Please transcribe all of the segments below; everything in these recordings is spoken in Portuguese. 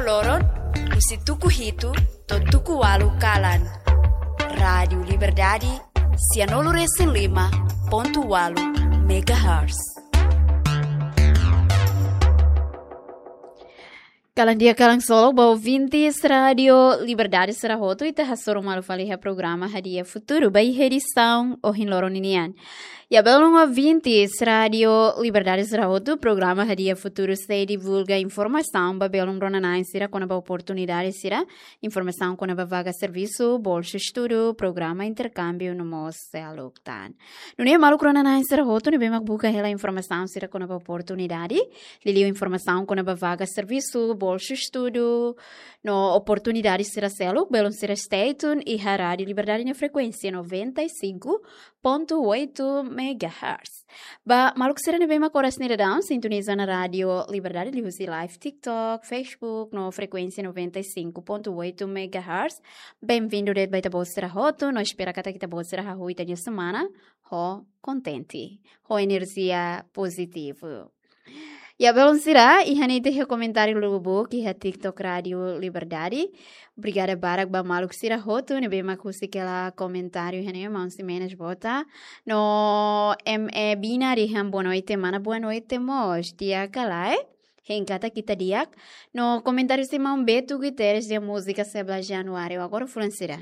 loron, usi tuku hitu, to tuku walu kalan. Rádio Liberdade, 105.8 MHz. Kalang dia kalang solo bau vintis Radio Liberdade será roto e terra soro malu faliha programa Hadia Futuro bai edição ohin loroninian. Ya belum vintis Radio Liberdade será roto programa Hadia Futuro se divulga informação ba belum ronanai sira com a oportunidade sira informação com a vaga serviço bolsa estudo programa intercâmbio no mos aloktan. No ne malu ronanai será roto ne bem buka hela informação sira com a oportunidade liliu informação com a vaga serviço bolsa estudo no oportunidade será selo belum será statun e a Rádio Liberdade na frequência 95.8 MHz. Ba maluk será ne bem macoras neradão sintoniza na Rádio Liberdade liusi live TikTok, Facebook no frequência 95.8 MHz. Bem-vindo de baita boa será roto, nós espera que kita boa será ruita de semana, ho contente, ho energia positiva. Ya belum será, e hanite comentário lubu que é TikTok Rádio Liberdade. Obrigada barak ba maluk sira hotu ne bem makusi kela comentário hane mansi menos bota. No bina riham boa noite mana boa noite mos dia kalai. Henkata kita diak no comentário se man betu guiteres de música sebla januário agora fulan será.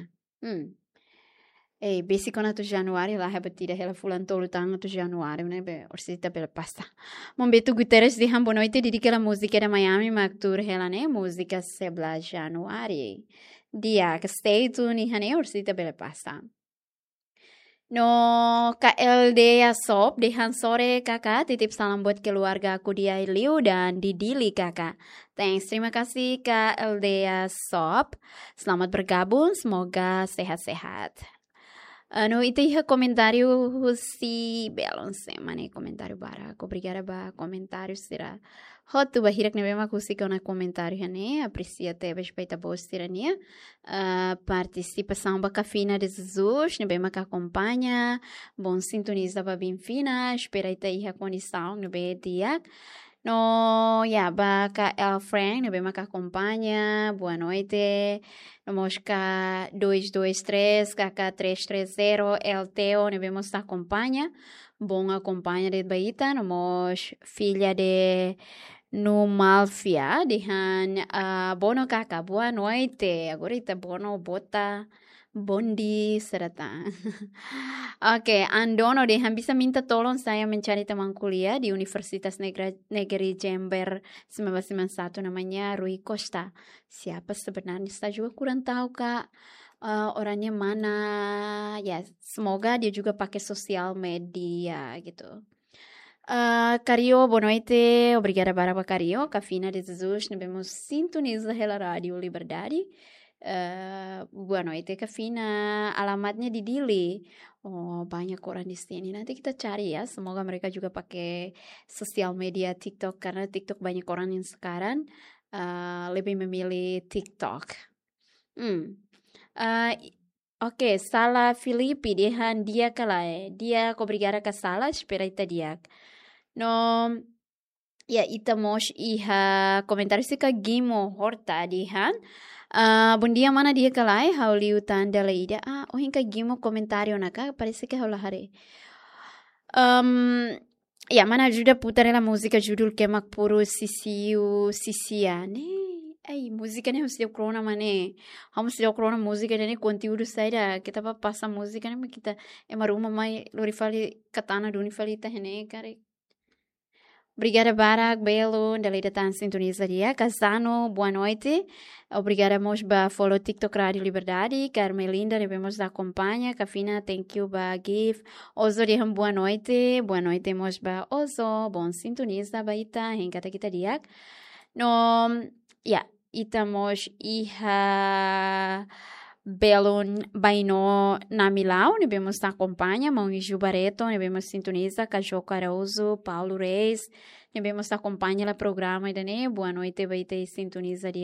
Basic na tu januário lá rebatida ela fulan tolo tanga tu januário né be orsita pela pasta. Mon betu guiteres de ham boa noite de aquela música da Miami mactur ela né música sebla januário. Dia que stay tune hane orsita pela pasta. No KLD Sop de Hansore kakak titip salam buat keluarga aku di Liu dan di Dili kakak. Thanks, terima kasih KLD Sop. Selamat bergabung, semoga sehat-sehat. No itu ia comentário si belon semana comentário barak. Obrigada ba comentário será. Hotu bahirak nebe makusi kona comentário né. Aprecia tebe respeita bostirania. Participação ba cafina de Jesus nebe mak acompanha. Bom sintoniza ba bem fina. Espera ita ia condição nebe diak. No, ba ka El Frank, nebe mak acompanha. Boa noite. Mosca 223, KK330, El Teo, nebemos acompanha. Bom acompanha de Baita, nomos filha de Numalfia, de Han Bono Kaka, boa noite. Agora está Bono Bota. Bondi serata. Oke, Andono deh bisa minta tolong saya mencari teman kuliah di Universitas Negeri Jember 1991 namanya Rui Costa. Siapa sebenarnya? Saya juga kurang tahu Kak. Orangnya mana? Ya, semoga dia juga pakai sosial media gitu. Cario, boa noite. Obrigada para Cario. Cafina de Jesus, nebemos sintoniza a Rádio Liberdade. Boa noite Kafina, alamatnya di Dili. Oh banyak orang di sini, nanti kita cari ya, semoga mereka juga pakai sosial media TikTok karena TikTok banyak orang yang sekarang lebih memilih TikTok. Oke, Sala Filipi dia kalai dia obrigada ka Sala espera ita dia no ya ita mos iha komentar sika gimo horta dihan. Bom dia mana dia kalai hauliu tanda leida hinka gimo comentário naka parece que haulahare ya mana ajuda putar a música judul kemak puro sisiane música ne hostia corona mane vamos se corona música ne conteúdo saída kita passa música ne kita emaruma mai lorifali katana dunifali tahene kare. Obrigada Barak, Belo, da Leida Tan Sintoniza dia. Casano, boa noite. Obrigada mos ba follow TikTok Rádio Liberdade. Carmelinda, devemos da acompanha. Cafina, thank you ba give. Ozo diham boa noite. Boa noite mos ba Ozo. Bom sintoniza ba ita. Henkata kita diak. No, ita mos iha Belon Baino na Milau, nebemos da acompanha, Maurício Barreto, nebemos sintoniza, Cajô Caruso, Paulo Reis, nebemos da acompanha o programa, boa noite, vai ter sintoniza